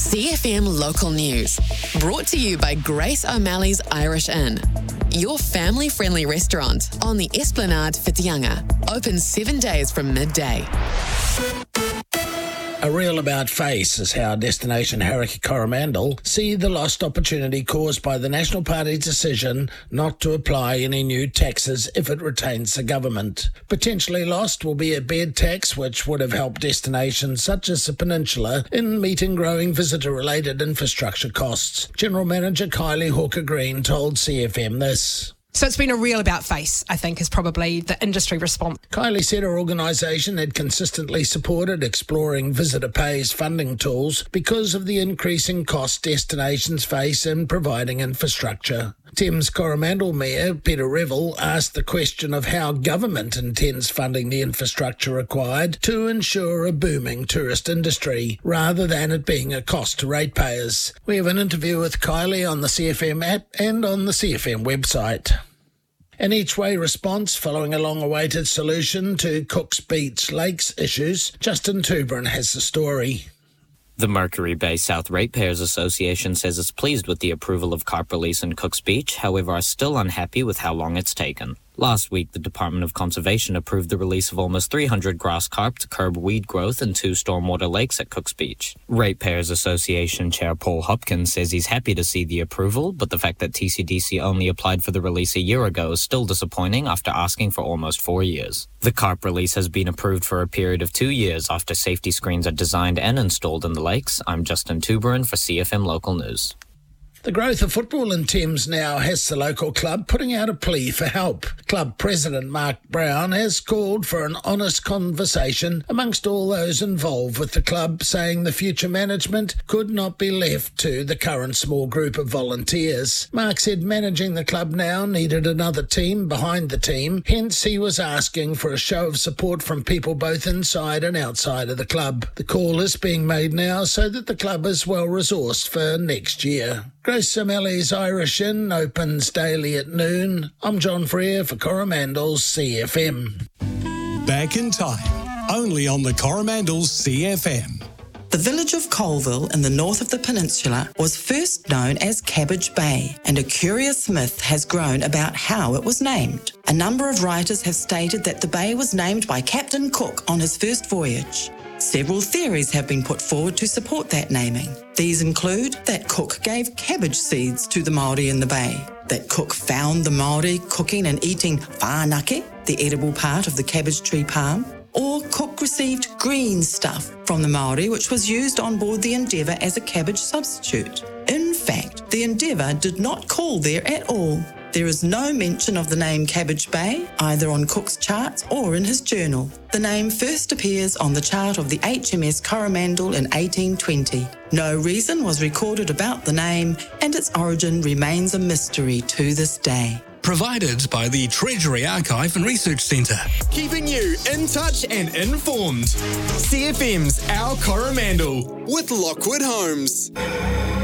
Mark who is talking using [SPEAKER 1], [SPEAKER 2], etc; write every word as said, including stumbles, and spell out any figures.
[SPEAKER 1] C F M Local News, brought to you by Grace O'Malley's Irish Inn, your family-friendly restaurant on the Esplanade Whitianga, open seven days from midday.
[SPEAKER 2] A real about face is how Destination Hauraki Coromandel see the lost opportunity caused by the National Party's decision not to apply any new taxes if it retains the government. Potentially lost will be a bed tax, which would have helped destinations such as the Peninsula in meeting growing visitor-related infrastructure costs. General Manager Kylie Hawker-Green told C F M this.
[SPEAKER 3] So it's been a real about face, I think, is probably the industry response.
[SPEAKER 2] Kylie said her organisation had consistently supported exploring Visitor Pay's funding tools because of the increasing cost destinations face in providing infrastructure. Thames Coromandel Mayor Peter Revel asked the question of how government intends funding the infrastructure required to ensure a booming tourist industry, rather than it being a cost to ratepayers. We have an interview with Kylie on the C F M app and on the C F M website. An each-way response following a long-awaited solution to Cook's Beach Lakes issues. Justin Tuberin has the story.
[SPEAKER 4] The Mercury Bay South Ratepayers Association says it's pleased with the approval of carp release in Cook's Beach, however are still unhappy with how long it's taken. Last week, the Department of Conservation approved the release of almost three hundred grass carp to curb weed growth in two stormwater lakes at Cook's Beach. Ratepayers Association Chair Paul Hopkins says he's happy to see the approval, but the fact that T C D C only applied for the release a year ago is still disappointing after asking for almost four years. The carp release has been approved for a period of two years after safety screens are designed and installed in the lakes. I'm Justin Tuberin for C F M Local News.
[SPEAKER 2] The growth of football in Thames now has the local club putting out a plea for help. Club President Mark Brown has called for an honest conversation amongst all those involved with the club, saying the future management could not be left to the current small group of volunteers. Mark said managing the club now needed another team behind the team, hence he was asking for a show of support from people both inside and outside of the club. The call is being made now so that the club is well resourced for next year. Grace O'Malley's Irish Inn opens daily at noon. I'm John Freer for Coromandel's C F M.
[SPEAKER 5] Back in time, only on the Coromandel's C F M.
[SPEAKER 6] The village of Colville in the north of the peninsula was first known as Cabbage Bay, and a curious myth has grown about how it was named. A number of writers have stated that the bay was named by Captain Cook on his first voyage. Several theories have been put forward to support that naming. These include that Cook gave cabbage seeds to the Māori in the bay, that Cook found the Māori cooking and eating whānake, the edible part of the cabbage tree palm, or Cook received green stuff from the Māori which was used on board the Endeavour as a cabbage substitute. In fact, the Endeavour did not call there at all. There is no mention of the name Cabbage Bay, either on Cook's charts or in his journal. The name first appears on the chart of the H M S Coromandel in eighteen twenty. No reason was recorded about the name, and its origin remains a mystery to this day.
[SPEAKER 5] Provided by the Treasury Archive and Research Centre.
[SPEAKER 7] Keeping you in touch and informed. C F M's Our Coromandel with Lockwood Homes.